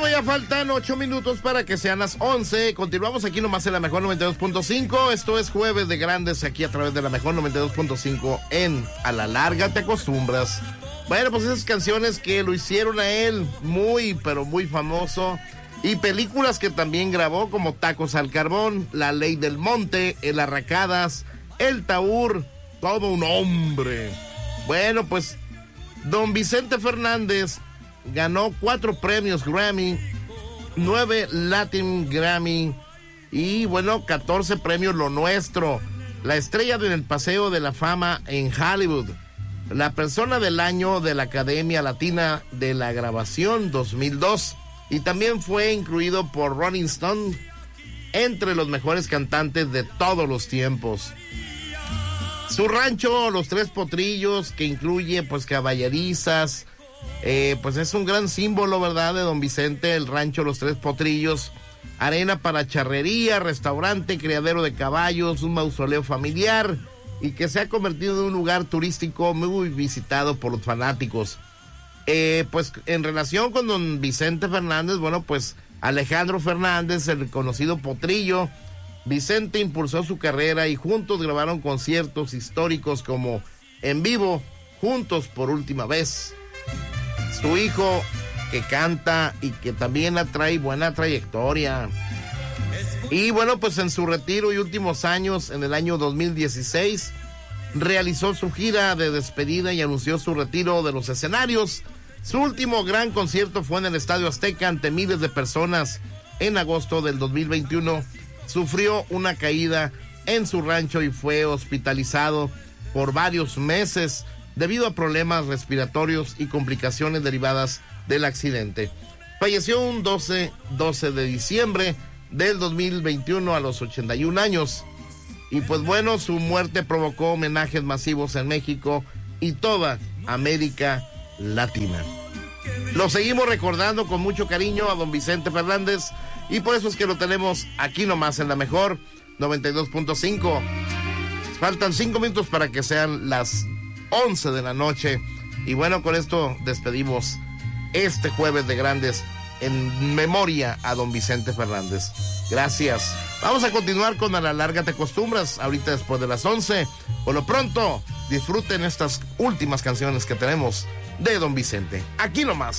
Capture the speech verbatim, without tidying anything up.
ya faltan ocho minutos para que sean las once. Continuamos aquí nomás en la Mejor noventa y dos punto cinco. Esto es Jueves de Grandes aquí a través de la Mejor noventa y dos punto cinco en A la Larga Te Acostumbras. Bueno, pues esas canciones que lo hicieron a él muy, pero muy famoso. Y películas que también grabó como Tacos al Carbón, La Ley del Monte, El Arracadas, El Taur, todo un hombre. Bueno, pues don Vicente Fernández ganó cuatro premios Grammy, nueve Latin Grammy y bueno, catorce premios Lo Nuestro, la estrella del Paseo de la Fama en Hollywood, la persona del año de la Academia Latina de la Grabación dos mil dos y también fue incluido por Rolling Stone entre los mejores cantantes de todos los tiempos. Su rancho, Los Tres Potrillos, que incluye pues caballerizas, Eh, pues es un gran símbolo, ¿verdad?, de don Vicente, el rancho Los Tres Potrillos, arena para charrería, restaurante, criadero de caballos, un mausoleo familiar y que se ha convertido en un lugar turístico muy visitado por los fanáticos. Eh, pues en relación con don Vicente Fernández, bueno, pues Alejandro Fernández, el conocido Potrillo, Vicente impulsó su carrera y juntos grabaron conciertos históricos como En Vivo, Juntos por Última Vez. Su hijo, que canta y que también atrae buena trayectoria. Y bueno, pues en su retiro y últimos años, en el año dos mil dieciséis, realizó su gira de despedida y anunció su retiro de los escenarios. Su último gran concierto fue en el Estadio Azteca ante miles de personas en agosto del dos mil veintiuno. Sufrió una caída en su rancho y fue hospitalizado por varios meses debido a problemas respiratorios y complicaciones derivadas del accidente. Falleció un doce de diciembre del dos mil veintiuno a los ochenta y un años. Y pues bueno, su muerte provocó homenajes masivos en México y toda América Latina. Lo seguimos recordando con mucho cariño a don Vicente Fernández y por eso es que lo tenemos aquí nomás en la Mejor noventa y dos punto cinco. Faltan cinco minutos para que sean las once de la noche y bueno, con esto despedimos este Jueves de Grandes en memoria a don Vicente Fernández. Gracias. Vamos a continuar con A la Larga Te Acostumbras ahorita después de las once. Por lo pronto, disfruten estas últimas canciones que tenemos de don Vicente. Aquí nomás.